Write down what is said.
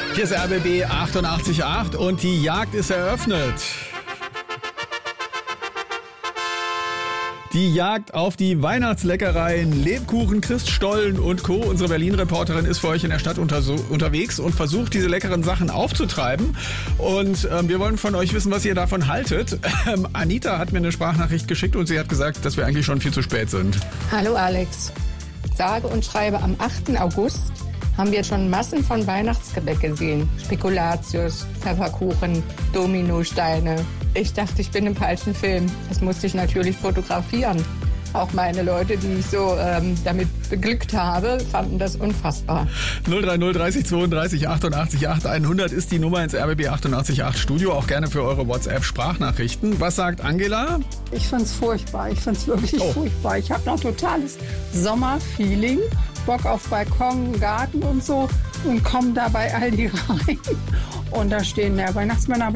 Hier ist RBB 88.8 und die Jagd ist eröffnet. Die Jagd auf die Weihnachtsleckereien, Lebkuchen, Christstollen und Co. Unsere Berlin-Reporterin ist für euch in der Stadt unterwegs und versucht, diese leckeren Sachen aufzutreiben. Und wir wollen von euch wissen, was ihr davon haltet. Anita hat mir eine Sprachnachricht geschickt und sie hat gesagt, dass wir eigentlich schon viel zu spät sind. Hallo Alex. Sage und schreibe, am 8. August haben wir schon Massen von Weihnachtsgebäck gesehen. Spekulatius, Pfefferkuchen, Dominosteine. Ich dachte, ich bin im falschen Film. Das musste ich natürlich fotografieren. Auch meine Leute, die ich so damit beglückt habe, fanden das unfassbar. 030 30 32 88 8 100 ist die Nummer ins RBB 88.8 Studio. Auch gerne für eure WhatsApp-Sprachnachrichten. Was sagt Angela? Ich find's furchtbar. Ich find's wirklich furchtbar. Ich habe noch totales Sommerfeeling. Bock auf Balkon, Garten und so. Und komme da bei Aldi rein. Und da stehen der Weihnachtsmänner.